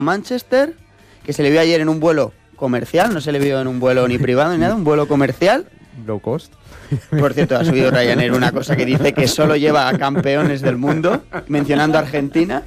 Manchester, que se le vio ayer en un vuelo comercial, no se le vio en un vuelo ni privado ni nada, un vuelo comercial. Low cost. Por cierto, ha subido Ryanair una cosa que dice que solo lleva a campeones del mundo, mencionando a Argentina.